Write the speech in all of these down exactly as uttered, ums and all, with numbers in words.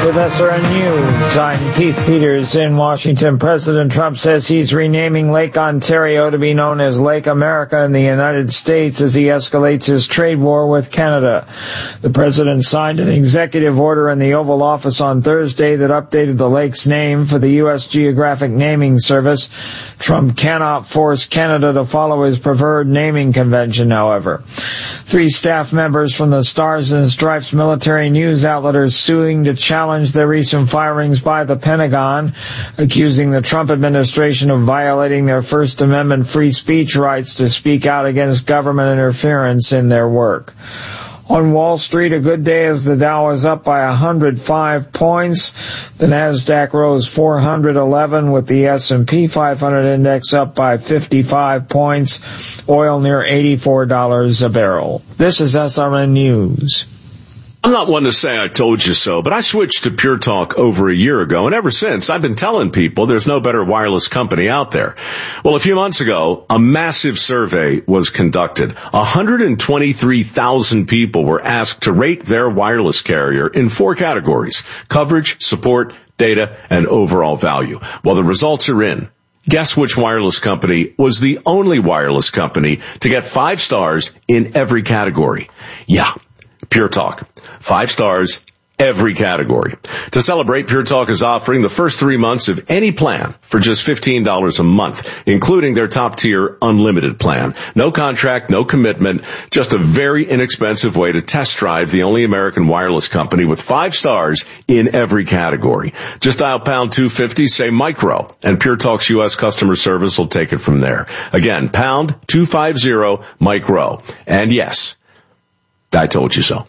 With S R N News, I'm Keith Peters in Washington. President Trump says he's renaming Lake Ontario to be known as Lake America in the United States as he escalates his trade war with Canada. The president signed an executive order in the Oval Office on Thursday that updated the lake's name for the U S Geographic Naming Service. Trump cannot force Canada to follow his preferred naming convention, however. Three staff members from the Stars and Stripes military news outlet are suing to challenge the recent firings by the Pentagon, accusing the Trump administration of violating their First Amendment free speech rights to speak out against government interference in their work. On Wall Street, a good day as the Dow is up by one hundred five points. The Nasdaq rose four hundred eleven with the S and P five hundred index up by fifty-five points. Oil near eighty-four dollars a barrel. This is S R N News. I'm not one to say I told you so, but I switched to Pure Talk over a year ago, and ever since, I've been telling people there's no better wireless company out there. Well, a few months ago, a massive survey was conducted. one hundred twenty-three thousand people were asked to rate their wireless carrier in four categories: coverage, support, data, and overall value. Well, the results are in. Guess which wireless company was the only wireless company to get five stars in every category? Yeah, Pure Talk. Five stars, every category. To celebrate, Pure Talk is offering the first three months of any plan for just fifteen dollars a month, including their top-tier unlimited plan. No contract, no commitment, just a very inexpensive way to test drive the only American wireless company with five stars in every category. Just dial pound two fifty, say micro, and Pure Talk's U S customer service will take it from there. Again, pound two fifty, micro. And yes, I told you so.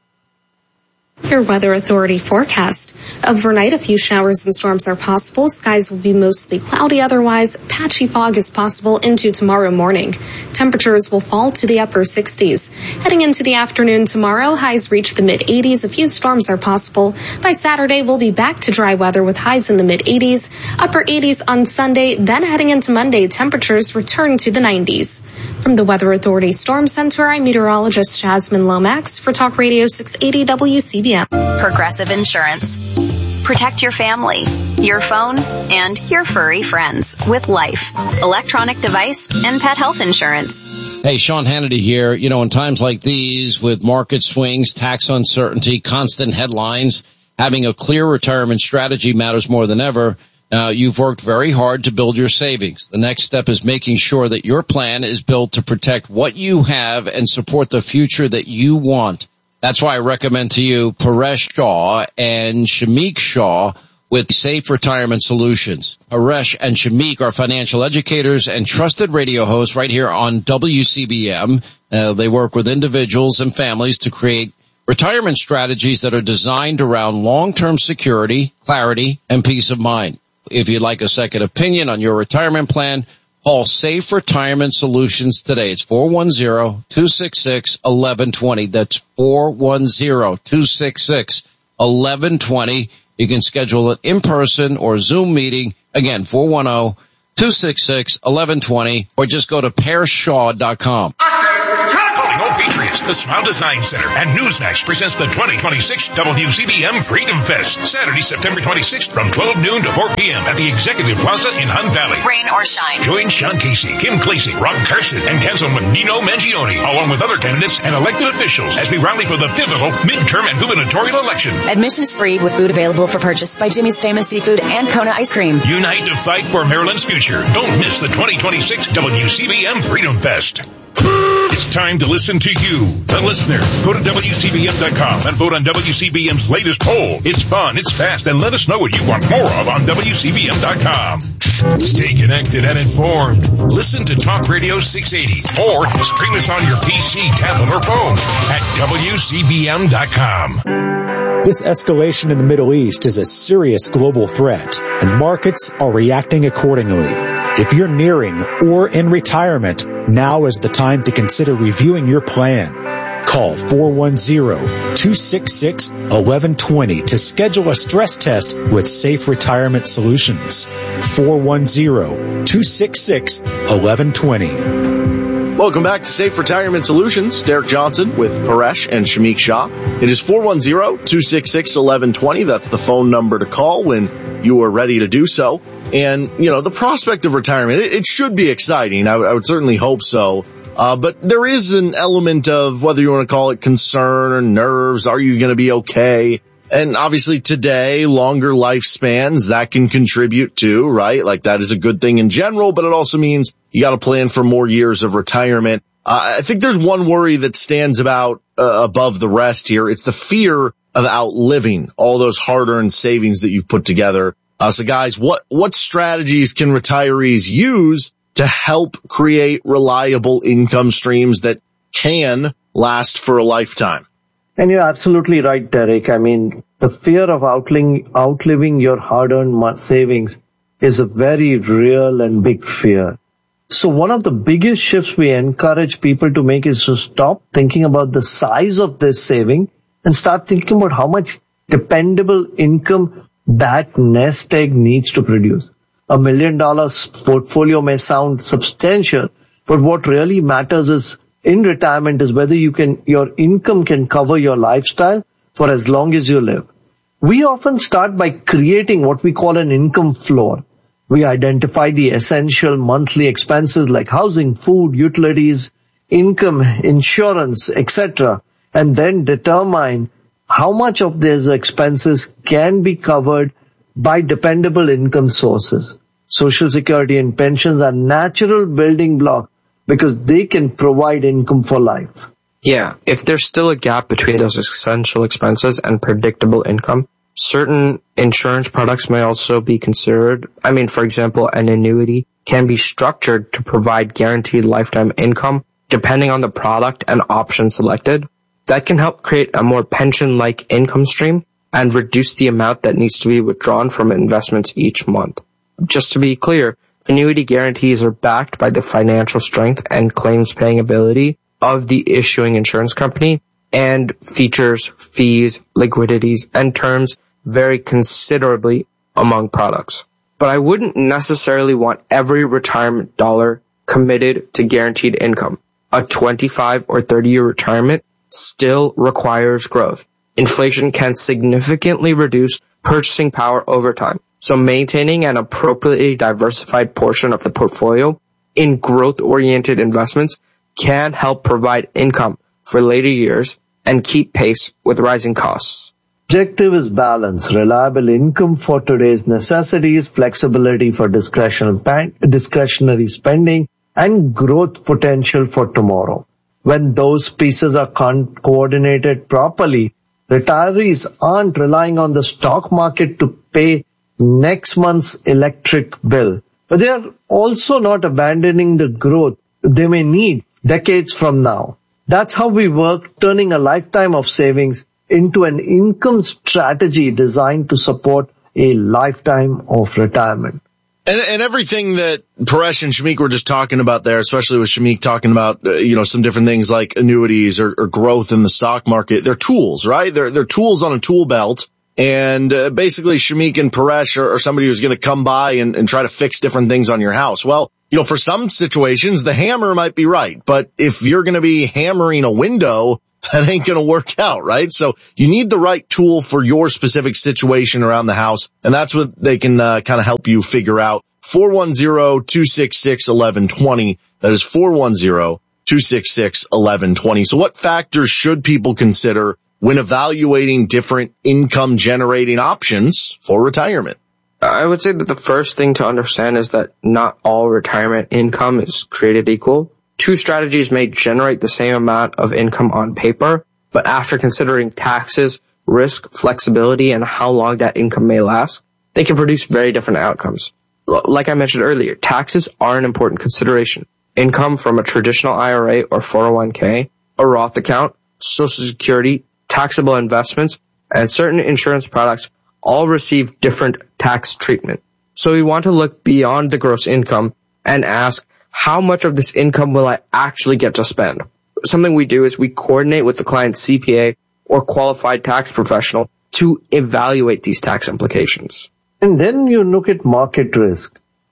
Your Weather Authority forecast. Overnight, a few showers and storms are possible. Skies will be mostly cloudy. Otherwise, patchy fog is possible into tomorrow morning. Temperatures will fall to the upper sixties. Heading into the afternoon tomorrow, highs reach the mid eighties. A few storms are possible. By Saturday, we'll be back to dry weather with highs in the mid eighties, upper eighties on Sunday. Then heading into Monday, temperatures return to the nineties. From the Weather Authority Storm Center, I'm meteorologist Jasmine Lomax for Talk Radio six eighty W C B M. Progressive Insurance. Protect your family, your phone, and your furry friends with Life, electronic device, and pet health insurance. Hey, Sean Hannity here. You know, in times like these, with market swings, tax uncertainty, constant headlines, having a clear retirement strategy matters more than ever. Now, you've worked very hard to build your savings. The next step is making sure that your plan is built to protect what you have and support the future that you want. That's why I recommend to you Paresh Shah and Shamik Shah with Safe Retirement Solutions. Paresh and Shamik are financial educators and trusted radio hosts right here on W C B M. Uh, they work with individuals and families to create retirement strategies that are designed around long-term security, clarity, and peace of mind. If you'd like a second opinion on your retirement plan, call Safe Retirement Solutions today. It's four one zero, two six six, one one two zero. That's four one zero, two six six, one one two zero. You can schedule an in-person or Zoom meeting. Again, four one zero, two six six, one one two zero, or just go to pear shaw dot com. Calling all Patriots, the Smile Design Center and Newsmax presents the twenty twenty-six W C B M Freedom Fest, Saturday, September twenty-sixth from twelve noon to four p.m. at the Executive Plaza in Hunt Valley. Rain or shine. Join Sean Casey, Kim Clasey, Rob Carson, and Councilman Nino Mangione, along with other candidates and elected officials as we rally for the pivotal midterm and gubernatorial election. Admissions free with food available for purchase by Jimmy's Famous Seafood and Kona Ice Cream. Unite to fight for Maryland's future. Don't miss the twenty twenty-six W C B M Freedom Fest. It's time to listen to you, the listener. Go to W C B M dot com and vote on W C B M's latest poll. It's fun, it's fast, and let us know what you want more of on W C B M dot com. Stay connected and informed. Listen to Talk Radio six eighty or stream us on your P C, tablet, or phone at W C B M dot com. This escalation in the Middle East is a serious global threat, and markets are reacting accordingly. If you're nearing or in retirement, now is the time to consider reviewing your plan. Call four one zero, two six six, one one two zero to schedule a stress test with Safe Retirement Solutions. four one zero, two six six, one one two zero. Welcome back to Safe Retirement Solutions. Derek Johnson with Paresh and Shamik Shah. It is four one zero, two six six, one one two zero. That's the phone number to call when you are ready to do so. And, you know, the prospect of retirement, it, it should be exciting. I, w- I would certainly hope so. Uh, but there is an element of whether you want to call it concern or nerves. Are you going to be okay? And obviously today, longer lifespans, that can contribute too, right? Like that is a good thing in general, but it also means you got to plan for more years of retirement. Uh, I think there's one worry that stands about uh, above the rest here. It's the fear of outliving all those hard-earned savings that you've put together. Uh, so guys, what, what strategies can retirees use to help create reliable income streams that can last for a lifetime? And you're absolutely right, Derek. I mean, the fear of outliving, outliving your hard-earned savings is a very real and big fear. So one of the biggest shifts we encourage people to make is to stop thinking about the size of this saving and start thinking about how much dependable income that nest egg needs to produce. A million dollars portfolio may sound substantial, but what really matters is in retirement is whether you can, your income can cover your lifestyle for as long as you live. We often start by creating what we call an income floor. We identify the essential monthly expenses like housing, food, utilities, income, insurance, et cetera, and then determine how much of these expenses can be covered by dependable income sources. Social Security and pensions are natural building blocks because they can provide income for life. Yeah, if there's still a gap between those essential expenses and predictable income, certain insurance products may also be considered. I mean, for example, an annuity can be structured to provide guaranteed lifetime income depending on the product and option selected. That can help create a more pension-like income stream and reduce the amount that needs to be withdrawn from investments each month. Just to be clear, annuity guarantees are backed by the financial strength and claims paying ability of the issuing insurance company and features, fees, liquidities, and terms vary considerably among products. But I wouldn't necessarily want every retirement dollar committed to guaranteed income. A twenty-five or thirty year retirement still requires growth. Inflation can significantly reduce purchasing power over time. So maintaining an appropriately diversified portion of the portfolio in growth-oriented investments can help provide income for later years and keep pace with rising costs. Objective is balance, reliable income for today's necessities, flexibility for discretionary spending, and growth potential for tomorrow. When those pieces are con- coordinated properly, retirees aren't relying on the stock market to pay next month's electric bill, but they are also not abandoning the growth they may need decades from now. That's how we work, turning a lifetime of savings into an income strategy designed to support a lifetime of retirement. And, and everything that Paresh and Shamik were just talking about there, especially with Shamik talking about, uh, you know, some different things like annuities or, or growth in the stock market, they're tools, right? They're, they're tools on a tool belt. And uh, basically Shamik and Paresh are, are somebody who's going to come by and, and try to fix different things on your house. Well, you know, for some situations, the hammer might be right. But if you're going to be hammering a window, that ain't going to work out, right? So you need the right tool for your specific situation around the house. And that's what they can uh, kind of help you figure out. four one zero, two six six, one one two zero. That is four one zero, two six six, one one two zero. So what factors should people consider when evaluating different income generating options for retirement? I would say that the first thing to understand is that not all retirement income is created equal. Two strategies may generate the same amount of income on paper, but after considering taxes, risk, flexibility, and how long that income may last, they can produce very different outcomes. Like I mentioned earlier, taxes are an important consideration. Income from a traditional I R A or four oh one k, a Roth account, Social Security, taxable investments, and certain insurance products all receive different tax treatment. So we want to look beyond the gross income and ask, how much of this income will I actually get to spend? Something we do is we coordinate with the client's C P A or qualified tax professional to evaluate these tax implications. And then you look at market risk.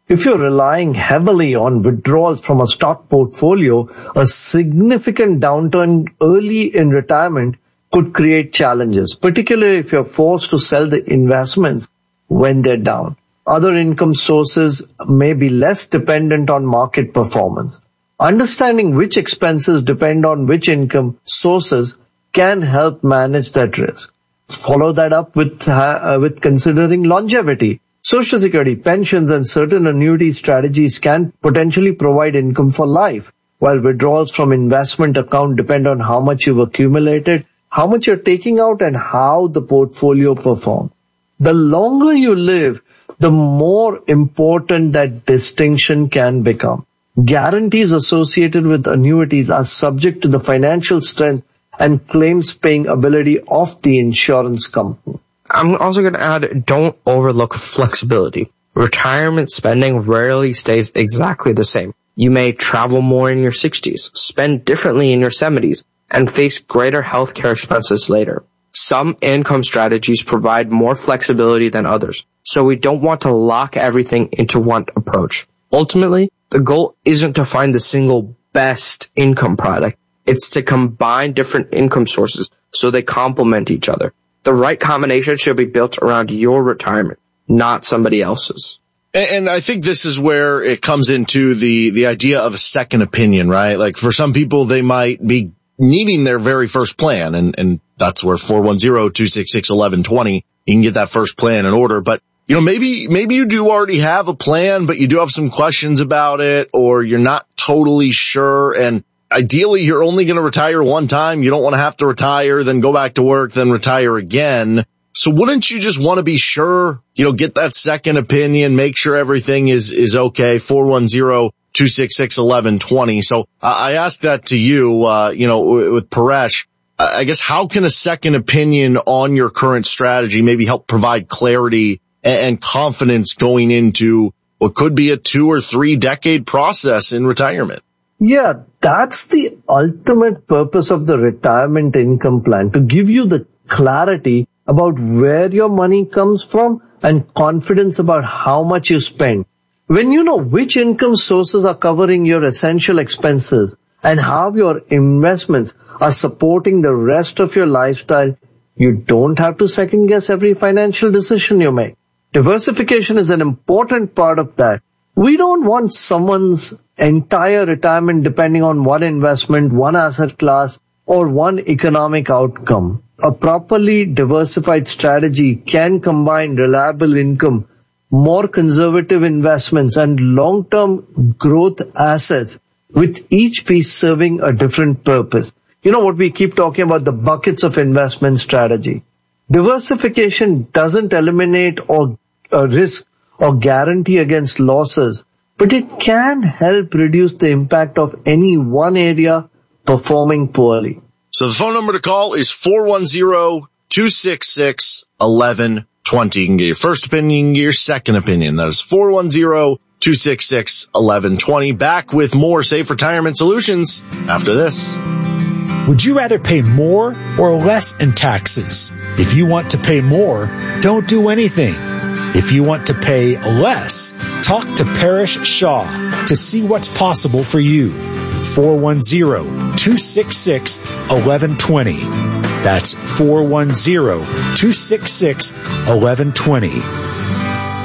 If you're relying heavily on withdrawals from a stock portfolio, a significant downturn early in retirement could create challenges, particularly if you're forced to sell the investments when they're down. Other income sources may be less dependent on market performance. Understanding which expenses depend on which income sources can help manage that risk. Follow that up with uh, with considering longevity. Social Security, pensions, and certain annuity strategies can potentially provide income for life, while withdrawals from investment account depend on how much you've accumulated, how much you're taking out, and how the portfolio performs. The longer you live, the more important that distinction can become. Guarantees associated with annuities are subject to the financial strength and claims paying ability of the insurance company. I'm also going to add, don't overlook flexibility. Retirement spending rarely stays exactly the same. You may travel more in your sixties, spend differently in your seventies, and face greater healthcare expenses later. Some income strategies provide more flexibility than others, so we don't want to lock everything into one approach. Ultimately, the goal isn't to find the single best income product. It's to combine different income sources so they complement each other. The right combination should be built around your retirement, not somebody else's. And I think this is where it comes into the, the idea of a second opinion, right? Like for some people, they might be needing their very first plan, and, and that's where four one zero, two six six, one one two zero, you can get that first plan in order. But, you know, maybe, maybe you do already have a plan, but you do have some questions about it, or you're not totally sure, and ideally, you're only going to retire one time. You don't want to have to retire, then go back to work, then retire again. So wouldn't you just want to be sure, you know, get that second opinion, make sure everything is, is okay? four one zero, two six six, one one two zero. So uh, I asked that to you, uh, you know, w- with Paresh. Uh, I guess how can a second opinion on your current strategy maybe help provide clarity and, and confidence going into what could be a two or three decade process in retirement? Yeah, that's the ultimate purpose of the retirement income plan, to give you the clarity about where your money comes from and confidence about how much you spend. When you know which income sources are covering your essential expenses and how your investments are supporting the rest of your lifestyle, you don't have to second guess every financial decision you make. Diversification is an important part of that. We don't want someone's entire retirement depending on one investment, one asset class, or one economic outcome. A properly diversified strategy can combine reliable income, more conservative investments, and long-term growth assets, with each piece serving a different purpose. You know what we keep talking about, the buckets of investment strategy. Diversification doesn't eliminate or uh, risk or guarantee against losses, but it can help reduce the impact of any one area performing poorly. So the phone number to call is four one zero, two six six, one one two zero. You can get your first opinion, you can get your second opinion. That is four one zero, two six six, one one two zero. Back with more Safe Retirement Solutions after this. Would you rather pay more or less in taxes? If you want to pay more, don't do anything. If you want to pay less, talk to Paresh Shah to see what's possible for you. four one zero, two six six, one one two zero. That's four one zero, two six six, one one two zero.